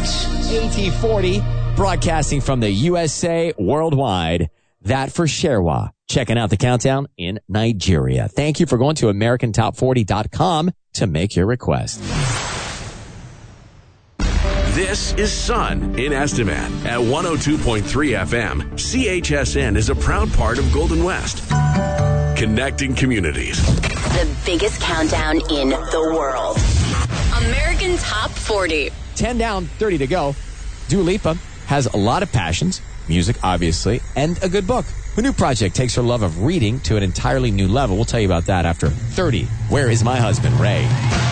AT40, broadcasting from the USA worldwide. That for Sherwa. Checking out the countdown in Nigeria. Thank you for going to AmericanTop40.com to make your request. This is Sun in Estevan at 102.3 FM. CHSN is a proud part of Golden West. Connecting communities. The biggest countdown in the world. American Top 40. 10 down, 30 to go. Dua Lipa has a lot of passions, music obviously, and a good book. Her new project takes her love of reading to an entirely new level. We'll tell you about that after 30. Where is my husband, Ray?